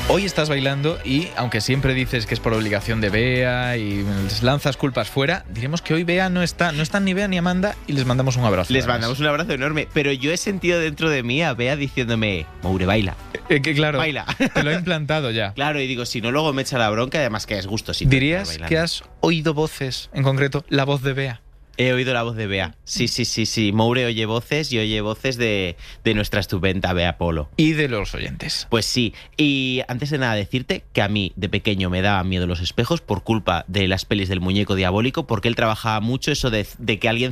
Hoy estás bailando y, aunque siempre dices que es por obligación de Bea y les lanzas culpas fuera, diremos que hoy Bea no están ni Bea ni Amanda y les mandamos un abrazo. Les mandamos un abrazo enorme, pero yo he sentido dentro de mí a Bea diciéndome, Moure, baila. Que claro, Baila. te lo he implantado ya. Claro, y digo, si no, luego me echa la bronca, y además que es gusto. ¿Dirías que has oído voces, en concreto, la voz de Bea? He oído la voz de Bea. Sí. Moure oye voces y oye voces de nuestra estupenda Bea Polo. Y de los oyentes. Pues sí. Y antes de nada decirte que a mí de pequeño me daban miedo los espejos por culpa de las pelis del muñeco diabólico, porque él trabajaba mucho eso de que alguien